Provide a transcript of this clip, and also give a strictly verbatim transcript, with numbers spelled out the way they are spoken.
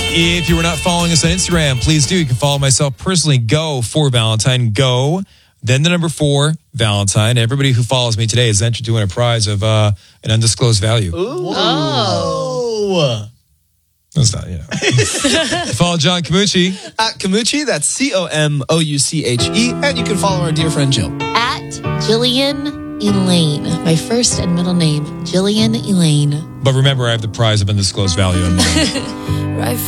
If you were not following us on Instagram, please do. You can follow myself personally. Go for Valentine. Go. Then the number four, Valentine. Everybody who follows me today is entered to win a prize of uh, an undisclosed value. Ooh. Oh. That's not, you know. Follow John Camucci. At Camucci, that's C O M O U C H E. And you can follow our dear friend Jill. At Jillian Elaine. My first and middle name, Jillian Elaine. But remember, I have the prize of undisclosed value on mine. Right